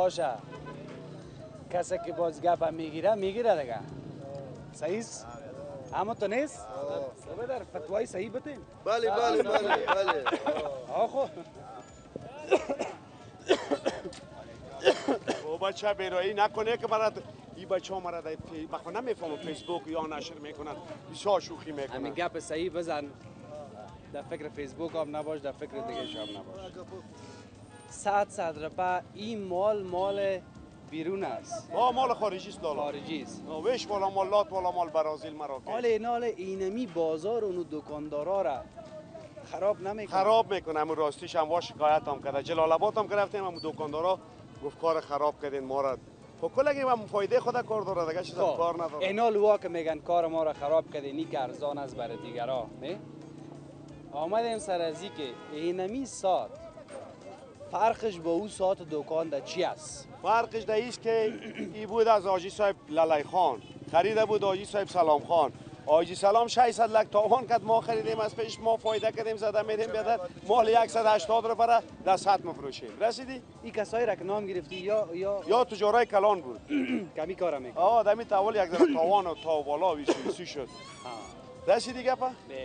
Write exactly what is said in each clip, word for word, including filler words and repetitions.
باشه کسی که باز گپ هم میگیره میگیره دیگه صحیح است؟ اما تو نیست؟ صبح در فتوای صحیح بتین بله بله بله بله آخو او بچه بیرایی نکنه که برات این بچه ها مرا در بخوا نمیفهمم فیسبوک یا نشر میکنن بسیار شوخی میکنن همین گپ صحیح بزن در فکر فیسبوک هم نباش در فکر دیگه هم نباش صد صد روپه این مال مال بیرون است با مال خارجی است لالا خارجی است ویش والا مال لات والا مال برازیل مراکش حال اینال اینمی بازار اونو دکاندارا را خراب نمیکنه خراب میکنه همون راستیش هم وا شکایت هم کرده جلال آباد هم گرفتیم همون دکاندارا گفت کار خراب کردین ما را خب کلگی هم فایده خود کار داره دیگه چیز کار نداره اینال وا که میگن کار ما را خراب کردین این که ارزان است برای دیگرا نه آمدیم سر از که اینمی ساعت فرقش با او ساعت دکان در چی است؟ فرقش در ایست که ای بود از آجی صاحب للی خان خریده بود آجی صاحب سلام خان آجی سلام ششصد لک تاوان کرد ما خریدیم از پیش ما فایده کردیم زده میدیم بیادر مال صد و هشتاد رو برای در صد مفروشیم رسیدی؟ این کسایی را که نام گرفتی یا یا یا تجارای کلان بود کمی کار میکنه آه دمی تاول یک ذره تاوان و تا بالا ویسی شد رسیدی گپا؟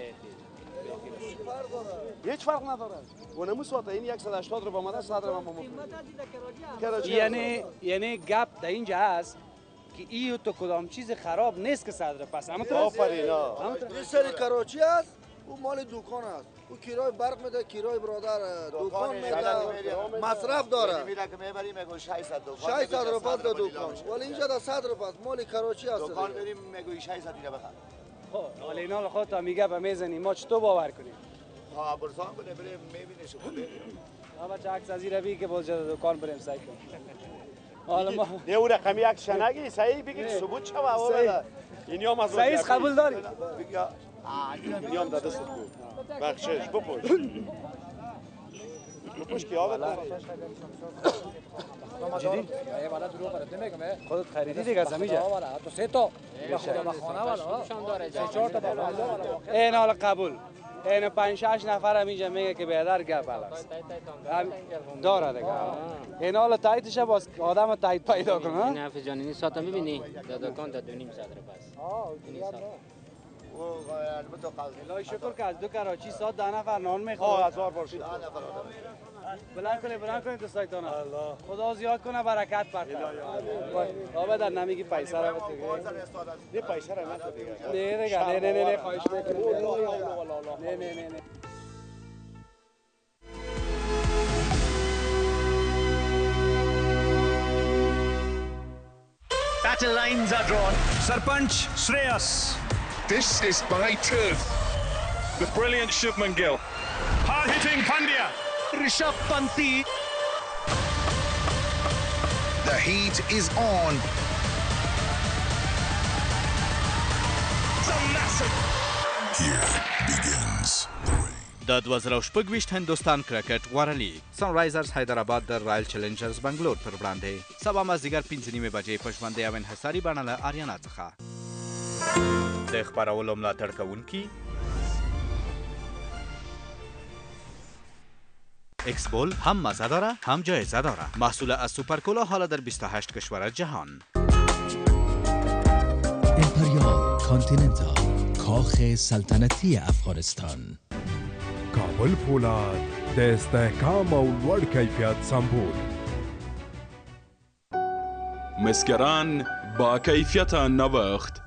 هیچ فرق نداره اونمو ساعت این صد و هشتاد رو با مدد صد رو ما مفروشیم یعنی یعنی گپ در اینجا هست که ایو تو کدام چیز خراب نیست که صدر پس همون طرف آفرین این سری کراچی است او مال دکان است او کرای برق میده کرای برادر دکان میده مصرف داره میره که میبریم میگو ششصد دکان ششصد روپیه تا دکان ولی اینجا در صد روپیه است مال کراچی است دکان بریم میگو ششصد دیگه بخر خب ولی اینا خودت میگه به میزنی ما چطور باور کنیم ها برسان بده بریم میبینی شو ها بچه عکس از این روی که باز جد دکان بریم سعی کنیم حالا ما نه او رقمی یک شنگی صحیح بگید ثبوت شو و بده اینی هم از صحیح قبول داری اینی هم داده ست بخشش بپوش بپوش که آبت جدی؟ خودت خریدی دیگه از همیجا تو سه تا این حالا قبول این پنج شش نفر همیجا میگه که بیادر گپ است داره دیگه این حالا تاییدش باز آدم تایید پیدا کنه این حرف جان این ساعت میبینی در دکان تا دو نیم ساعت پس این ساعت الهی شکر که از دو کراچی ساعت ده نفر نان میخواد هزار بار شد بلند کنید بلند کنید دوستایتانا خدا زیاد کنه برکت برده آبه در نمیگی پیسه رو بده نه پیسه رو نکن دیگه نه دیگه نه نه نه نه خواهش میکنم نه نه نه نه Battle lines are drawn. Sarpanch Shreyas. This is my turf. The brilliant Shubman Gill. Hard-hitting Pandya. Rishabh Panti. The heat is on. It's a massive. Here begins the rain. د دوه زره شپږ ویشت هندوستان کرکټ غوره لیگ سنرایزرز حیدرآباد د رایل چلنجرز بنگلور پر وړاندې سبا مازدیګر پنځه نیمې بجې په ژوندۍ او انحصاري بڼه له آریانا څخه د خپرولو ملاتړ کوونکي ایکس بول هم مزه داره هم جایزه داره محصول از سوپرکولا حالا در بیست و هشت کشور جهان امپریال کانتیننتال کاخ سلطنتی افغانستان کابل فولاد د استحکام او لوړ کیفیت سمبول مسگران با کیفیت نوخت